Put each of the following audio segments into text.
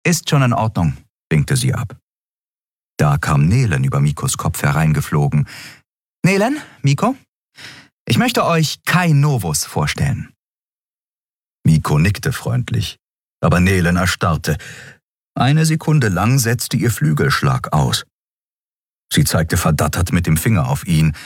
Ist schon in Ordnung, winkte sie ab. Da kam Nelen über Mikos Kopf hereingeflogen. Nelen, Miko, ich möchte euch Kai Novus vorstellen. Miko nickte freundlich, aber Nelen erstarrte. Eine Sekunde lang setzte ihr Flügelschlag aus. Sie zeigte verdattert mit dem Finger auf ihn.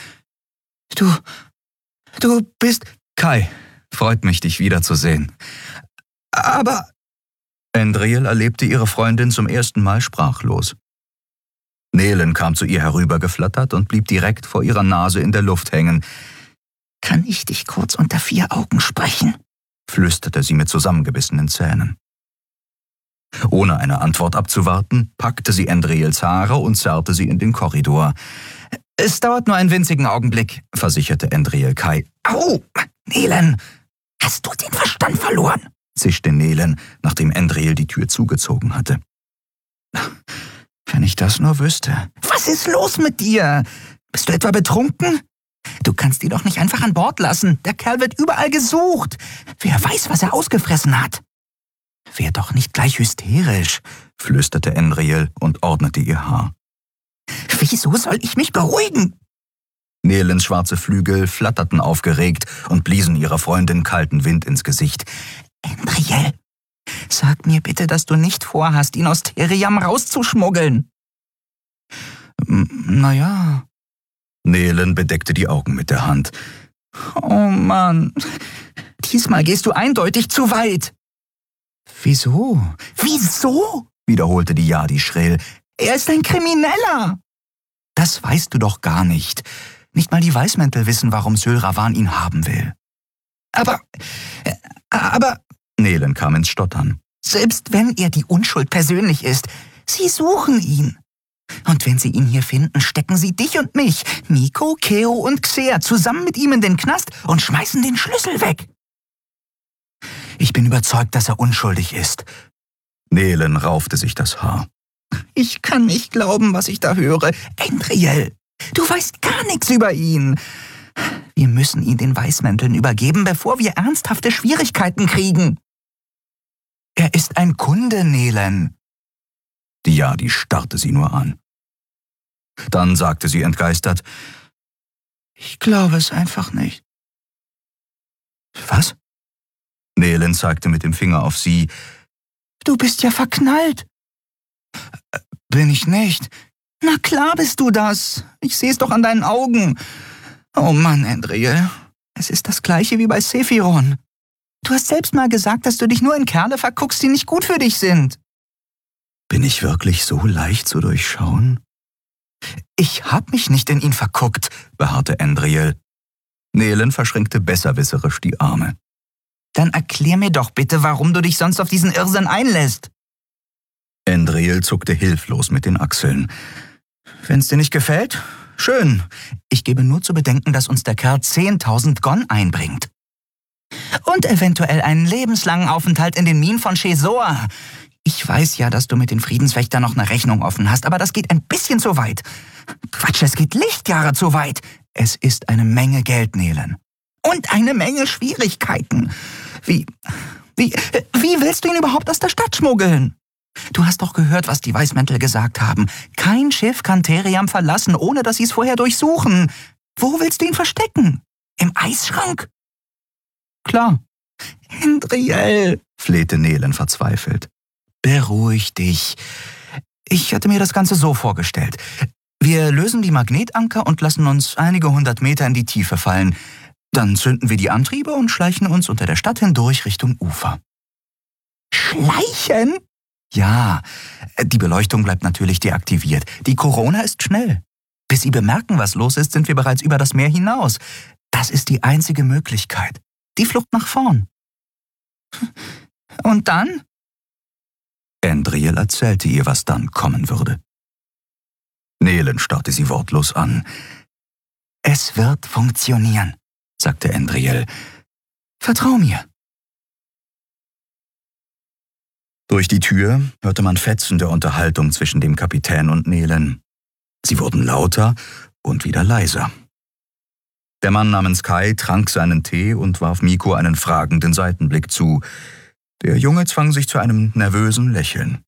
Du bist... Kai, freut mich, dich wiederzusehen. Aber... Endriel erlebte ihre Freundin zum ersten Mal sprachlos. Nelen kam zu ihr herübergeflattert und blieb direkt vor ihrer Nase in der Luft hängen. »Kann ich dich kurz unter 4 Augen sprechen?« flüsterte sie mit zusammengebissenen Zähnen. Ohne eine Antwort abzuwarten, packte sie Endriels Haare und zerrte sie in den Korridor. »Es dauert nur einen winzigen Augenblick«, versicherte Endriel Kai. »Au, Nelen, hast du den Verstand verloren?« zischte Nelen, nachdem Endriel die Tür zugezogen hatte. »Wenn ich das nur wüsste.« »Was ist los mit dir? Bist du etwa betrunken? Du kannst ihn doch nicht einfach an Bord lassen. Der Kerl wird überall gesucht. Wer weiß, was er ausgefressen hat.« »Wär doch nicht gleich hysterisch«, flüsterte Endriel und ordnete ihr Haar. »Wieso soll ich mich beruhigen?« Nelens schwarze Flügel flatterten aufgeregt und bliesen ihrer Freundin kalten Wind ins Gesicht. »Endriel, sag mir bitte, dass du nicht vorhast, ihn aus Theriam rauszuschmuggeln.« »Naja.« Nelen bedeckte die Augen mit der Hand. »Oh Mann, diesmal gehst du eindeutig zu weit.« »Wieso?« »Wieso?« wiederholte die Yadi schrill. »Er ist ein Krimineller!« »Das weißt du doch gar nicht. Nicht mal die Weißmäntel wissen, warum Syl Ravan ihn haben will.« Aber... Nelen kam ins Stottern. »Selbst wenn er die Unschuld persönlich ist, sie suchen ihn. Und wenn sie ihn hier finden, stecken sie dich und mich, Miko, Keo und Xer, zusammen mit ihm in den Knast und schmeißen den Schlüssel weg.« »Ich bin überzeugt, dass er unschuldig ist.« Nelen raufte sich das Haar. »Ich kann nicht glauben, was ich da höre. Endriel, du weißt gar nichts über ihn. Wir müssen ihn den Weißmänteln übergeben, bevor wir ernsthafte Schwierigkeiten kriegen.« »Er ist ein Kunde, Nelen.« Die Yadi starrte sie nur an. Dann sagte sie entgeistert, »Ich glaube es einfach nicht.« »Was?« Nelen zeigte mit dem Finger auf sie. »Du bist ja verknallt.« »Bin ich nicht?« »Na klar bist du das. Ich seh's doch an deinen Augen. Oh Mann, Endriel, es ist das Gleiche wie bei Sephiron. Du hast selbst mal gesagt, dass du dich nur in Kerle verguckst, die nicht gut für dich sind.« »Bin ich wirklich so leicht zu durchschauen?« »Ich hab mich nicht in ihn verguckt«, beharrte Endriel. Nelen verschränkte besserwisserisch die Arme. »Dann erklär mir doch bitte, warum du dich sonst auf diesen Irrsinn einlässt.« Endriel zuckte hilflos mit den Achseln. »Wenn's dir nicht gefällt? Schön. Ich gebe nur zu bedenken, dass uns der Kerl 10.000 Gon einbringt. Und eventuell einen lebenslangen Aufenthalt in den Minen von Chesor. Ich weiß ja, dass du mit den Friedenswächtern noch eine Rechnung offen hast, aber das geht ein bisschen zu weit. Quatsch, es geht Lichtjahre zu weit. Es ist eine Menge Geld, Nelen. Und eine Menge Schwierigkeiten. Wie willst du ihn überhaupt aus der Stadt schmuggeln? Du hast doch gehört, was die Weißmäntel gesagt haben. Kein Schiff kann Theriam verlassen, ohne dass sie es vorher durchsuchen. Wo willst du ihn verstecken? Im Eisschrank? Klar. Endriel, flehte Nelen verzweifelt. Beruhig dich. Ich hatte mir das Ganze so vorgestellt. Wir lösen die Magnetanker und lassen uns einige 100 Meter in die Tiefe fallen. Dann zünden wir die Antriebe und schleichen uns unter der Stadt hindurch Richtung Ufer. Schleichen? Ja, die Beleuchtung bleibt natürlich deaktiviert. Die Corona ist schnell. Bis sie bemerken, was los ist, sind wir bereits über das Meer hinaus. Das ist die einzige Möglichkeit. Die Flucht nach vorn. Und dann? Endriel erzählte ihr, was dann kommen würde. Nelen starrte sie wortlos an. Es wird funktionieren, sagte Endriel. Vertrau mir. Durch die Tür hörte man Fetzen der Unterhaltung zwischen dem Kapitän und Nelen. Sie wurden lauter und wieder leiser. Der Mann namens Kai trank seinen Tee und warf Miko einen fragenden Seitenblick zu. Der Junge zwang sich zu einem nervösen Lächeln.